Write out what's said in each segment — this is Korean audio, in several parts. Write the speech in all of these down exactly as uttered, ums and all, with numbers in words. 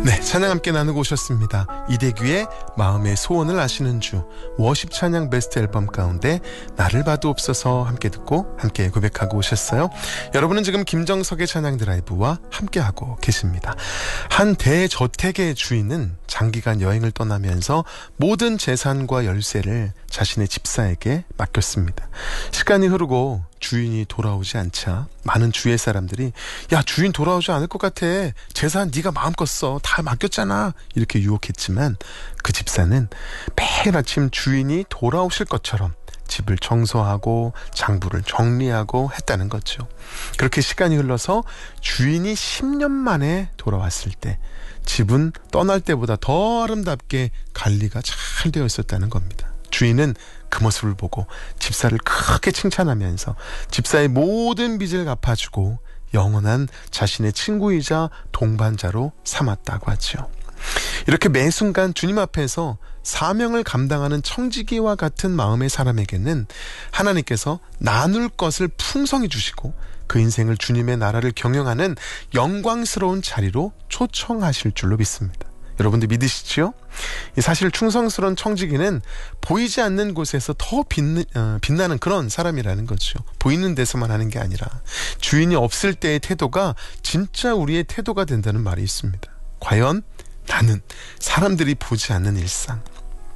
네, 찬양 함께 나누고 오셨습니다. 이대규의 마음의 소원을 아시는 주, 워십 찬양 베스트 앨범 가운데 나를 봐도 없어서 함께 듣고 함께 고백하고 오셨어요. 여러분은 지금 김정석의 찬양 드라이브와 함께하고 계십니다. 한 대저택의 주인은 장기간 여행을 떠나면서 모든 재산과 열쇠를 자신의 집사에게 맡겼습니다. 시간이 흐르고 주인이 돌아오지 않자 많은 주위의 사람들이 야, 주인 돌아오지 않을 것 같아, 재산 네가 마음껏 써, 다 맡겼잖아, 이렇게 유혹했지만 그 집사는 매일 아침 주인이 돌아오실 것처럼 집을 청소하고 장부를 정리하고 했다는 거죠. 그렇게 시간이 흘러서 주인이 십 년 만에 돌아왔을 때 집은 떠날 때보다 더 아름답게 관리가 잘 되어 있었다는 겁니다. 주인은 그 모습을 보고 집사를 크게 칭찬하면서 집사의 모든 빚을 갚아주고 영원한 자신의 친구이자 동반자로 삼았다고 하죠. 이렇게 매 순간 주님 앞에서 사명을 감당하는 청지기와 같은 마음의 사람에게는 하나님께서 나눌 것을 풍성히 주시고 그 인생을 주님의 나라를 경영하는 영광스러운 자리로 초청하실 줄로 믿습니다. 여러분들 믿으시죠? 사실 충성스러운 청지기는 보이지 않는 곳에서 더 빛나, 어, 빛나는 그런 사람이라는 거죠. 보이는 데서만 하는 게 아니라 주인이 없을 때의 태도가 진짜 우리의 태도가 된다는 말이 있습니다. 과연 나는 사람들이 보지 않는 일상,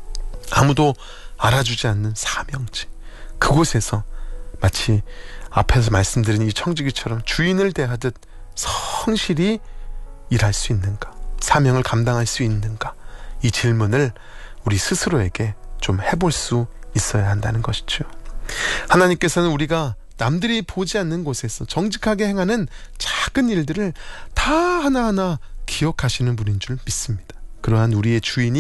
아무도 알아주지 않는 사명지, 그곳에서 마치 앞에서 말씀드린 이 청지기처럼 주인을 대하듯 성실히 일할 수 있는가, 사명을 감당할 수 있는가, 이 질문을 우리 스스로에게 좀 해볼 수 있어야 한다는 것이죠. 하나님께서는 우리가 남들이 보지 않는 곳에서 정직하게 행하는 작은 일들을 다 하나하나 기억하시는 분인 줄 믿습니다. 그러한 우리의 주인이